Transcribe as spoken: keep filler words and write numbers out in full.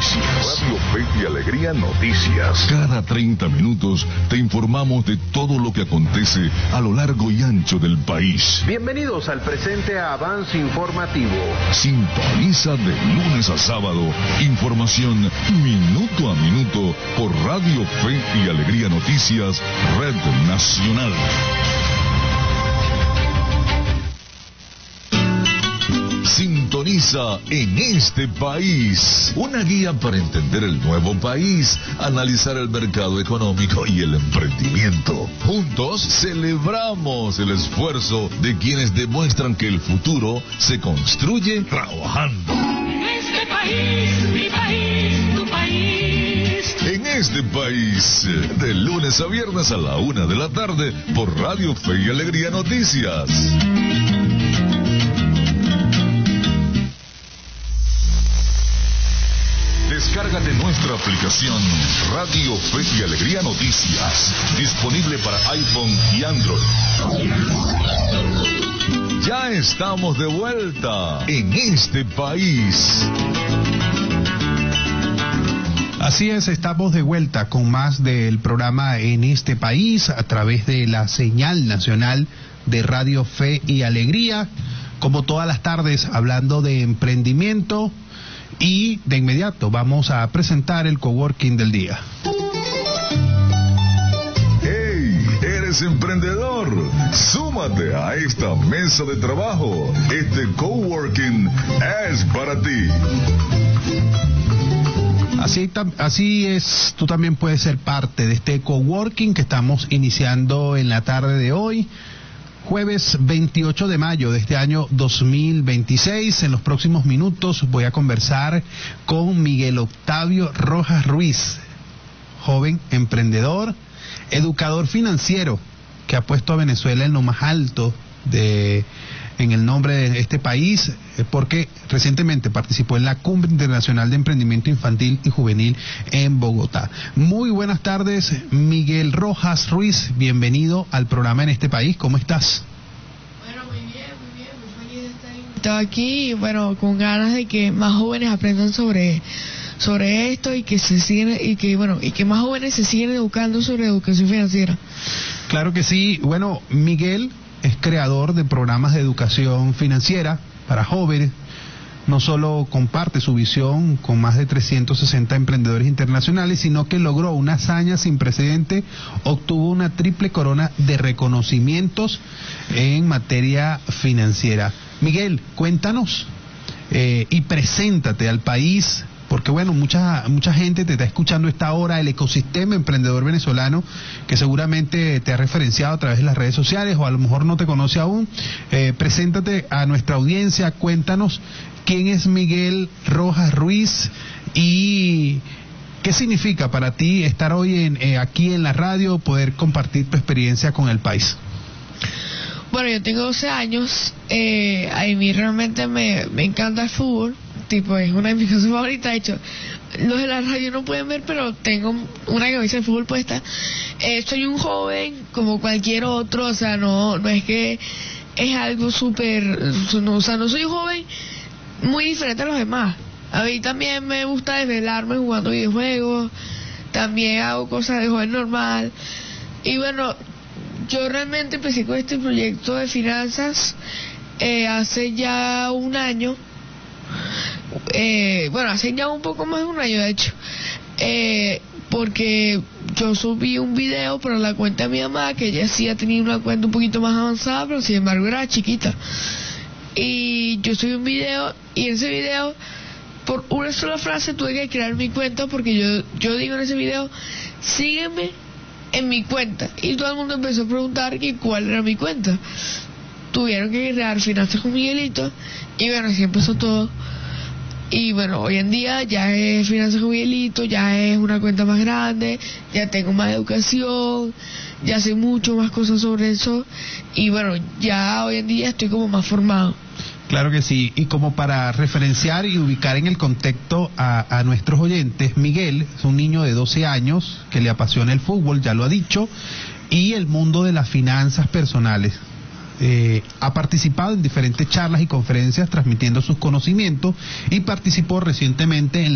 Noticias. Radio Fe y Alegría Noticias. Cada treinta minutos te informamos de todo lo que acontece a lo largo y ancho del país. Bienvenidos al presente avance informativo. Sintoniza de lunes a sábado información minuto a minuto por Radio Fe y Alegría Noticias, Red Nacional. Sintoniza En Este País, una guía para entender el nuevo país, analizar el mercado económico y el emprendimiento. Juntos celebramos el esfuerzo de quienes demuestran que el futuro se construye trabajando. En este país, mi país, tu país. En Este País, de lunes a viernes a la una de la tarde por Radio Fe y Alegría Noticias. Descárgate nuestra aplicación Radio Fe y Alegría Noticias, disponible para iPhone y Android. Ya estamos de vuelta en Este País. Así es, estamos de vuelta con más del programa En Este País a través de la señal nacional de Radio Fe y Alegría, como todas las tardes hablando de emprendimiento. Y de inmediato vamos a presentar el coworking del día. ¡Hey! ¿Eres emprendedor? Súmate a esta mesa de trabajo. Este coworking es para ti. Así, así es, tú también puedes ser parte de este coworking que estamos iniciando en la tarde de hoy. Jueves veintiocho de mayo de este año dos mil veintiséis. En los próximos minutos voy a conversar con Miguel Octavio Rojas Ruiz, joven emprendedor, educador financiero, que ha puesto a Venezuela en lo más alto de en el nombre de este país, porque recientemente participó en la Cumbre Internacional de Emprendimiento Infantil y Juvenil en Bogotá. Muy buenas tardes, Miguel Rojas Ruiz, bienvenido al programa En Este País, ¿cómo estás? Bueno, muy bien, muy bien, muy feliz de estar invitado aquí, y bueno, con ganas de que más jóvenes aprendan sobre sobre esto y que se siguen y que bueno y que más jóvenes se siguen educando sobre educación financiera. Claro que sí. Bueno, Miguel es creador de programas de educación financiera para jóvenes. No solo comparte su visión con más de trescientos sesenta emprendedores internacionales, sino que logró una hazaña sin precedente, obtuvo una triple corona de reconocimientos en materia financiera. Miguel, cuéntanos eh, y preséntate al país, porque bueno, mucha mucha gente te está escuchando a esta hora, el ecosistema emprendedor venezolano, que seguramente te ha referenciado a través de las redes sociales o a lo mejor no te conoce aún. Eh, preséntate a nuestra audiencia, cuéntanos quién es Miguel Rojas Ruiz y qué significa para ti estar hoy en, eh, aquí en la radio, poder compartir tu experiencia con el país. Bueno, yo tengo doce años, eh, a mí realmente me, me encanta el fútbol. Tipo, es una de mis cosas favoritas. De hecho, los de la radio no pueden ver, pero tengo una camisa de fútbol puesta. Eh, soy un joven como cualquier otro, o sea, no no es que es algo súper, no, o sea, no soy un joven muy diferente a los demás. A mí también me gusta desvelarme jugando videojuegos, también hago cosas de joven normal. Y bueno, yo realmente empecé con este proyecto de finanzas eh, hace ya un año. Eh, bueno, hace ya un poco más de un año de hecho, eh, porque yo subí un video para la cuenta de mi mamá, que ella sí ha tenido una cuenta un poquito más avanzada, pero sin embargo era chiquita, y yo subí un video, y en ese video, por una sola frase tuve que crear mi cuenta, porque yo, yo digo en ese video, sígueme en mi cuenta, y todo el mundo empezó a preguntar que cuál era mi cuenta. Tuvieron que crear Finanzas con Miguelito, y bueno, así empezó todo. Y bueno, hoy en día ya es Finanzas con Miguelito, ya es una cuenta más grande, ya tengo más educación, ya sé mucho más cosas sobre eso, y bueno, ya hoy en día estoy como más formado. Claro que sí, y como para referenciar y ubicar en el contexto a, a nuestros oyentes, Miguel es un niño de doce años que le apasiona el fútbol, ya lo ha dicho, y el mundo de las finanzas personales. Eh, ha participado en diferentes charlas y conferencias transmitiendo sus conocimientos y participó recientemente en